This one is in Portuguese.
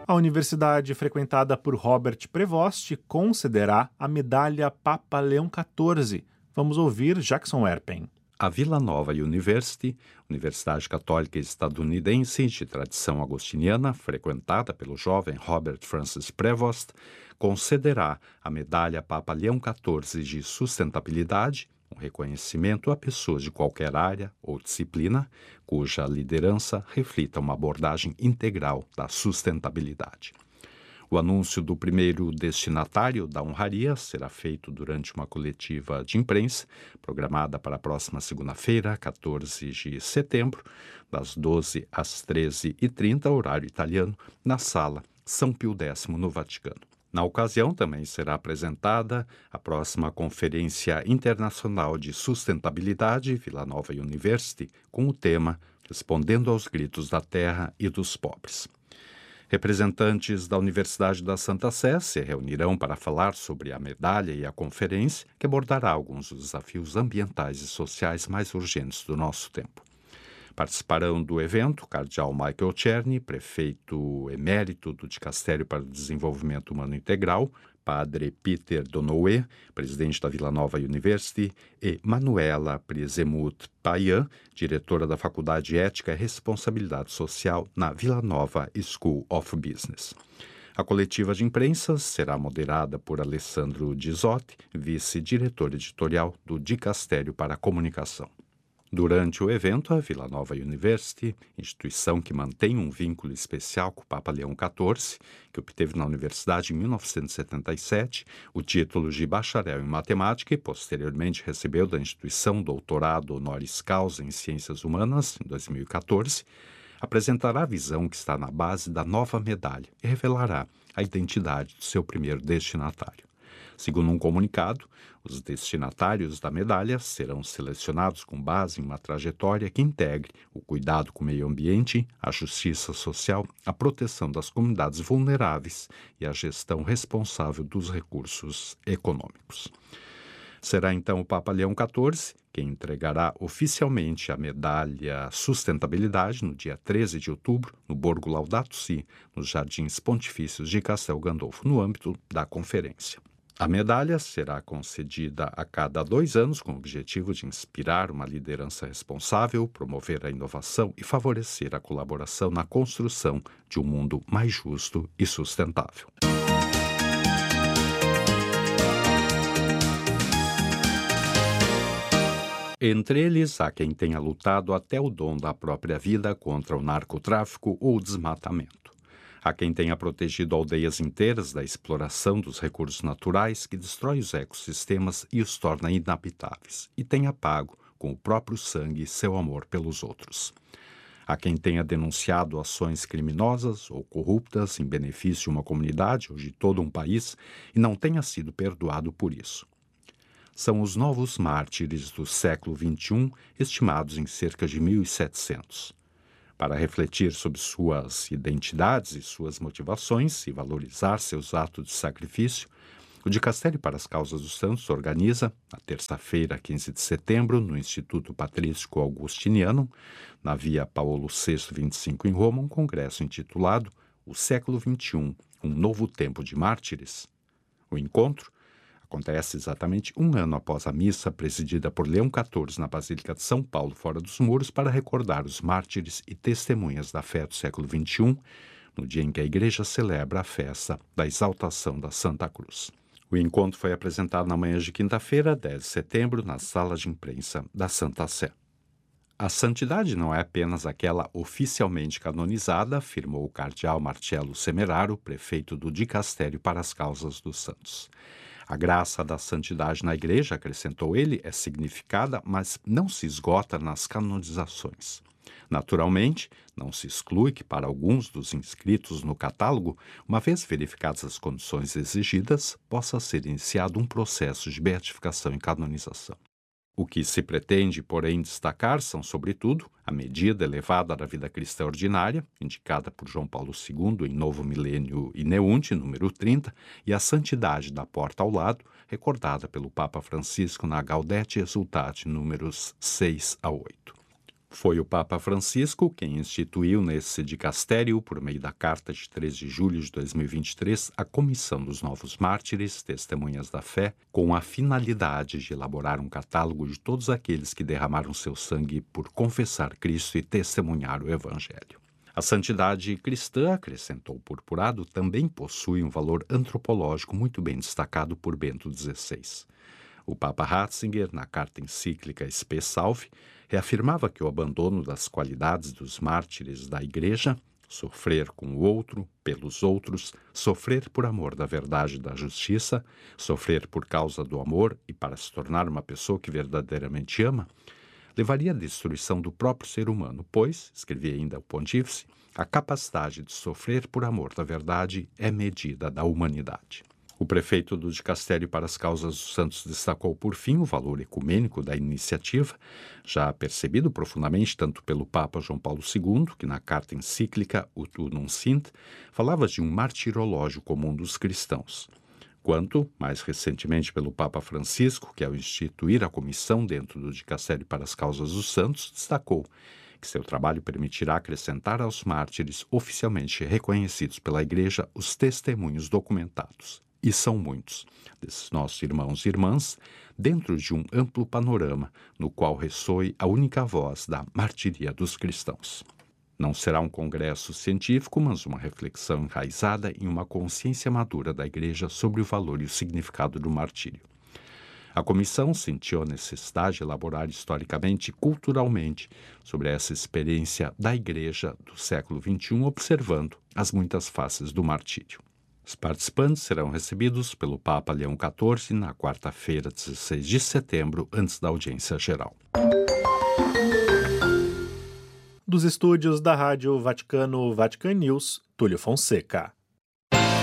A universidade frequentada por Robert Prevost concederá a medalha Papa Leão XIV. Vamos ouvir Jackson Erpen. A Villanova University, universidade católica estadunidense de tradição agostiniana, frequentada pelo jovem Robert Francis Prevost, concederá a medalha Papa Leão XIV de sustentabilidade, um reconhecimento a pessoas de qualquer área ou disciplina cuja liderança reflita uma abordagem integral da sustentabilidade. O anúncio do primeiro destinatário da honraria será feito durante uma coletiva de imprensa, programada para a próxima segunda-feira, 14 de setembro, das 12 às 13h30, horário italiano, na Sala São Pio X, no Vaticano. Na ocasião, também será apresentada a próxima Conferência Internacional de Sustentabilidade, Villanova University, com o tema Respondendo aos Gritos da Terra e dos Pobres. Representantes da Universidade da Santa Sé se reunirão para falar sobre a medalha e a conferência, que abordará alguns dos desafios ambientais e sociais mais urgentes do nosso tempo. Participarão do evento o cardeal Michael Czerny, prefeito emérito do Dicastério para o Desenvolvimento Humano Integral, padre Peter Donoue, presidente da Villanova University, e Manuela Priezemut Payan, diretora da Faculdade de Ética e Responsabilidade Social na Villanova School of Business. A coletiva de imprensa será moderada por Alessandro Gisotti, vice-diretor editorial do Dicastério para a Comunicação. Durante o evento, a Villanova University, instituição que mantém um vínculo especial com o Papa Leão XIV, que obteve na universidade em 1977 o título de bacharel em matemática e posteriormente recebeu da instituição doutorado honoris causa em ciências humanas em 2014, apresentará a visão que está na base da nova medalha e revelará a identidade do seu primeiro destinatário. Segundo um comunicado, os destinatários da medalha serão selecionados com base em uma trajetória que integre o cuidado com o meio ambiente, a justiça social, a proteção das comunidades vulneráveis e a gestão responsável dos recursos econômicos. Será então o Papa Leão XIV quem entregará oficialmente a medalha Sustentabilidade no dia 13 de outubro, no Borgo Laudato Si, nos Jardins Pontifícios de Castel Gandolfo, no âmbito da conferência. A medalha será concedida a cada 2 anos com o objetivo de inspirar uma liderança responsável, promover a inovação e favorecer a colaboração na construção de um mundo mais justo e sustentável. Entre eles, há quem tenha lutado até o dom da própria vida contra o narcotráfico ou o desmatamento. Há quem tenha protegido aldeias inteiras da exploração dos recursos naturais que destrói os ecossistemas e os torna inabitáveis, e tenha pago com o próprio sangue seu amor pelos outros. Há quem tenha denunciado ações criminosas ou corruptas em benefício de uma comunidade ou de todo um país e não tenha sido perdoado por isso. São os novos mártires do século XXI, estimados em cerca de 1.700. Para refletir sobre suas identidades e suas motivações e valorizar seus atos de sacrifício, o Dicastério para as Causas dos Santos organiza, na terça-feira, 15 de setembro, no Instituto Patrístico Augustiniano, na Via Paulo VI 25 em Roma, um congresso intitulado O Século XXI, um novo tempo de mártires. O encontro acontece exatamente 1 ano após a missa presidida por Leão XIV na Basílica de São Paulo, fora dos muros, para recordar os mártires e testemunhas da fé do século XXI, no dia em que a Igreja celebra a festa da exaltação da Santa Cruz. O encontro foi apresentado na manhã de quinta-feira, 10 de setembro, na sala de imprensa da Santa Sé. A santidade não é apenas aquela oficialmente canonizada, afirmou o cardeal Marcello Semeraro, prefeito do Dicastério para as Causas dos Santos. A graça da santidade na Igreja, acrescentou ele, é significada, mas não se esgota nas canonizações. Naturalmente, não se exclui que para alguns dos inscritos no catálogo, uma vez verificadas as condições exigidas, possa ser iniciado um processo de beatificação e canonização. O que se pretende, porém, destacar são, sobretudo, a medida elevada da vida cristã ordinária, indicada por João Paulo II em Novo Milênio Ineunte, número 30, e a santidade da porta ao lado, recordada pelo Papa Francisco na Gaudete Exsultate, números 6 a 8. Foi o Papa Francisco quem instituiu nesse dicastério, por meio da Carta de 3 de julho de 2023, a Comissão dos Novos Mártires, Testemunhas da Fé, com a finalidade de elaborar um catálogo de todos aqueles que derramaram seu sangue por confessar Cristo e testemunhar o Evangelho. A santidade cristã, acrescentou o Purpurado, também possui um valor antropológico muito bem destacado por Bento XVI. O Papa Ratzinger, na carta encíclica Spe Salve, reafirmava que o abandono das qualidades dos mártires da Igreja, sofrer com o outro, pelos outros, sofrer por amor da verdade e da justiça, sofrer por causa do amor e para se tornar uma pessoa que verdadeiramente ama, levaria à destruição do próprio ser humano, pois, escrevia ainda o Pontífice, a capacidade de sofrer por amor da verdade é medida da humanidade. O prefeito do Dicastério para as Causas dos Santos destacou, por fim, o valor ecumênico da iniciativa, já percebido profundamente tanto pelo Papa João Paulo II, que na carta encíclica Ut Unum Sint falava de um martirológio comum dos cristãos, quanto, mais recentemente, pelo Papa Francisco, que ao instituir a comissão dentro do Dicastério para as Causas dos Santos, destacou que seu trabalho permitirá acrescentar aos mártires oficialmente reconhecidos pela Igreja os testemunhos documentados. E são muitos, desses nossos irmãos e irmãs, dentro de um amplo panorama no qual ressoe a única voz da martiria dos cristãos. Não será um congresso científico, mas uma reflexão enraizada em uma consciência madura da Igreja sobre o valor e o significado do martírio. A comissão sentiu a necessidade de elaborar historicamente e culturalmente sobre essa experiência da Igreja do século XXI, observando as muitas faces do martírio. Os participantes serão recebidos pelo Papa Leão XIV na quarta-feira, 16 de setembro, antes da audiência geral. Dos estúdios da Rádio Vaticano, Vatican News, Túlio Fonseca.